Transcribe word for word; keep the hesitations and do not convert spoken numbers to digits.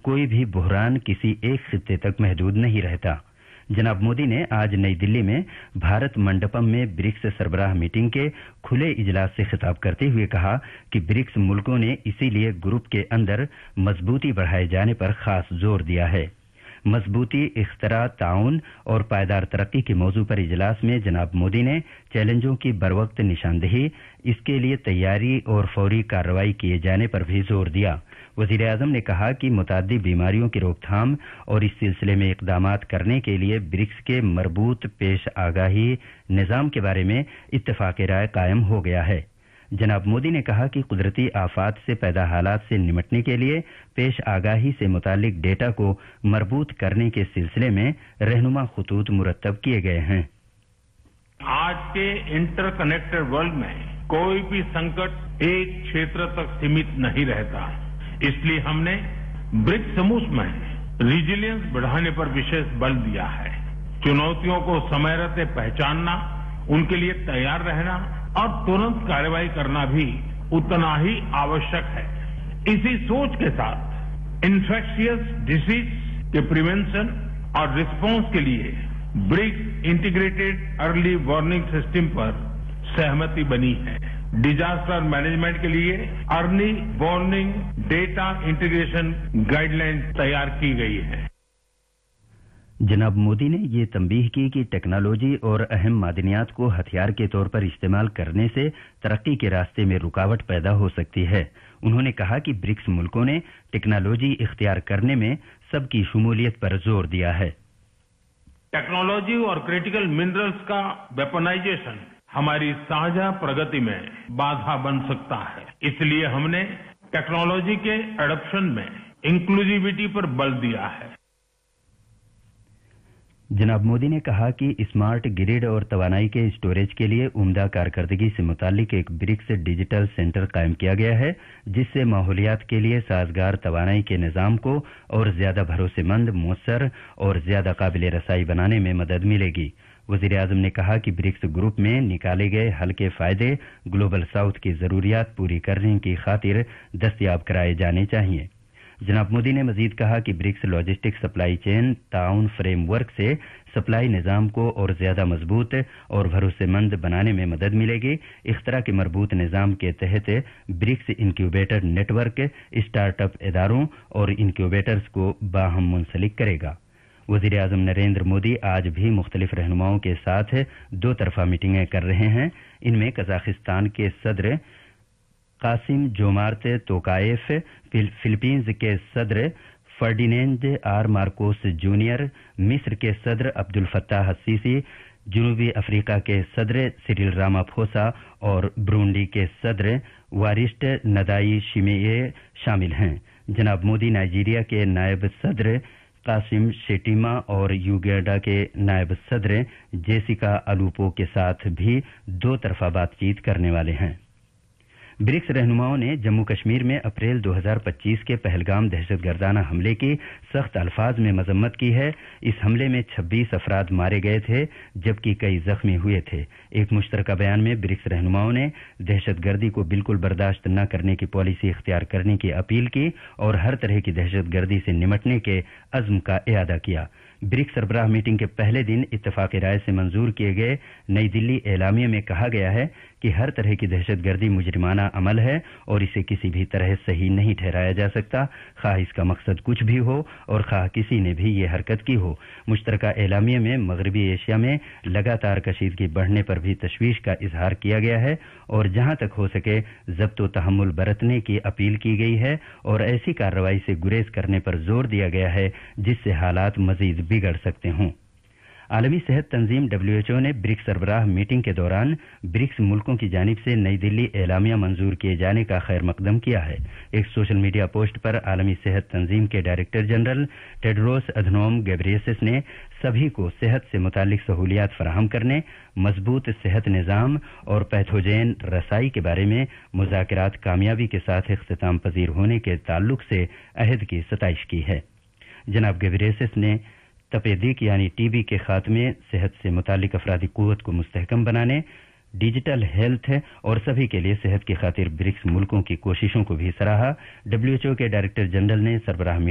कोई भी बहरान किसी एक खित्ते तक महदूद नहीं रहता। जनाब मोदी ने आज नई दिल्ली में भारत मंडपम में ब्रिक्स सरबराह मीटिंग के खुले इजलास से खिताब करते हुए कहा कि ब्रिक्स मुल्कों ने इसीलिए ग्रुप के अंदर मजबूती बढ़ाए जाने पर खास जोर दिया है। मजबूती, इख्तरा, ताउन और पायदार तरक्की के मौजू पर इजलास में जनाब मोदी ने चैलेंजों की बरवक्त निशानदेही, इसके लिए तैयारी और फौरी कार्रवाई किए जाने पर भी जोर दिया। वजीर आजम ने कहा कि मुताद्दी बीमारियों की रोकथाम और इस सिलसिले में इकदामात करने के लिए ब्रिक्स के मरबूत पेश आगाही निजाम के बारे में इत्तफाक राय कायम हो गया है। जनाब मोदी ने कहा कि कुदरती आफात से पैदा हालात से निमटने के लिए पेश आगाही से मुतालिक डेटा को मरबूत करने के सिलसिले में रहनुमा खुतूत मुरतब किए गए हैं। आज के इंटरकनेक्टेड वर्ल्ड में कोई भी संकट एक क्षेत्र तक सीमित नहीं रहता, इसलिए हमने ब्रिक्स समूह में रिजिलियंस बढ़ाने पर विशेष बल दिया है। चुनौतियों को समय रहते पहचानना, उनके लिए तैयार रहना और तुरंत कार्रवाई करना भी उतना ही आवश्यक है। इसी सोच के साथ इन्फेक्शियस डिसीज के प्रिवेंशन और रिस्पांस के लिए BRICS integrated early warning system पर सहमति बनी है। डिजास्टर मैनेजमेंट के लिए early warning data integration guideline तैयार की गई है। जनाब मोदी ने ये तंबीह की कि टेक्नोलॉजी और अहम मादनियात को हथियार के तौर पर इस्तेमाल करने से तरक्की के रास्ते में रुकावट पैदा हो सकती है। उन्होंने कहा कि ब्रिक्स मुल्कों ने टेक्नोलॉजी इख्तियार करने में सबकी शमूलियत पर जोर दिया है। टेक्नोलॉजी और क्रिटिकल मिनरल्स का वेपनाइजेशन हमारी साझा प्रगति में बाधा बन सकता है, इसलिए हमने टेक्नोलॉजी के एडॉप्शन में इंक्लूसिविटी पर बल दिया है। जनाब मोदी ने कहा कि स्मार्ट ग्रिड और तवानाई के स्टोरेज के लिए उम्दा कारकर्दगी से मुतालिक एक ब्रिक्स डिजिटल सेंटर कायम किया गया है, जिससे माहौलियात के लिए साजगार तवानाई के निजाम को और ज्यादा भरोसेमंद, मौसर और ज्यादा काबिल रसाई बनाने में मदद मिलेगी। वजीर आजम ने कहा कि ब्रिक्स ग्रुप में निकाले गए हल्के फायदे ग्लोबल साउथ की जरूरियात पूरी करने की खातिर दस्तयाब कराए जाने चाहिए। जनाब मोदी ने मजीद कहा कि ब्रिक्स लॉजिस्टिक सप्लाई चेन ताउन फ्रेमवर्क से सप्लाई निजाम को और ज्यादा मजबूत और भरोसेमंद बनाने में मदद मिलेगी। इख्तरा के मरबूत निजाम के तहत ब्रिक्स इंक्यूबेटर नेटवर्क स्टार्टअप इदारों और इंक्यूबेटर्स को बाहम मुंसलिक करेगा। वजीर आजम नरेंद्र मोदी आज भी मुख्तलिफ रहनुमाओं के साथ दो तरफा मीटिंगें कर रहे हैं। इनमें कजाकिस्तान के सदर कासिम जोमार्त तोकायफ, फिलीपींस के सदर फर्डिनेंड आर मार्कोस जूनियर, मिस्र के सदर अब्दुल फत्ताह सीसी, जनूबी अफ्रीका के सदर सिरिल रामाफोसा और ब्रूंडी के सदर वारिस्ट नदाई शिमेये शामिल हैं। जनाब मोदी नाइजीरिया के नायब सदर कासिम शेटिमा और युगांडा के नायब सदर जेसिका अलूपो के साथ भी दो तरफा बातचीत करने वाले हैं। ब्रिक्स रहनुमाओं ने जम्मू कश्मीर में अप्रैल दो हज़ार पच्चीस के पहलगाम दहशतगर्दाना हमले की सख्त अल्फाज में मजम्मत की है। इस हमले में छब्बीस अफराद मारे गए थे, जबकि कई जख्मी हुए थे। एक मुश्तरका बयान में ब्रिक्स रहनुमाओं ने दहशतगर्दी को बिल्कुल बर्दाश्त न करने की पॉलिसी इख्तियार करने की अपील की और हर तरह की दहशतगर्दी से निमटने के अज़्म का इयादा किया। ब्रिक्स सरबराह मीटिंग के पहले दिन इत्तफाक राय से मंजूर किए गए नई दिल्ली एलामिया में कहा गया है कि हर तरह की दहशतगर्दी मुजरिमाना अमल है और इसे किसी भी तरह सही नहीं ठहराया जा सकता, खाह इसका मकसद कुछ भी हो और खाह किसी ने भी ये हरकत की हो। मुश्तरका एलामिया में मगरबी एशिया में लगातार कशीदगी बढ़ने पर भी तशवीश का इजहार किया गया है और जहां तक हो सके जब्त व तहम्मुल बरतने की अपील की गई है और ऐसी कार्रवाई से गुरेज करने पर जोर दिया गया है जिससे हालात मजीद बिगड़ सकते हों। आलमी सेहत तंजीम डब्ल्यू एच ओ ने ब्रिक्स सरबराह मीटिंग के दौरान ब्रिक्स मुल्कों की जानिब से नई दिल्ली एलामिया मंजूर किए जाने का खैर मकदम किया है। एक सोशल मीडिया पोस्ट पर आलमी सेहत तंजीम के director general Tedros Adhanom Ghebreyesus ने सभी को सेहत से मुतालिक सहूलियात फराहम करने, मजबूत सेहत निजाम और पैथोजेन रसाई के बारे में मुज़ाकरात कामयाबी के साथ इख्तिताम पजीर होने के ताल्लुक से अहद की सताइश की है। जनाब गेब्रेयेसस ने तपेदिक यानी टीबी के खात्मे, सेहत से मुतालिक अफरादी कुव्वत को मुस्तहकम बनाने, डिजिटल हेल्थ और सभी के लिए सेहत की खातिर ब्रिक्स मुल्कों की कोशिशों को भी सराहा। डब्ल्यू एच ओ के डायरेक्टर जनरल ने सरबराह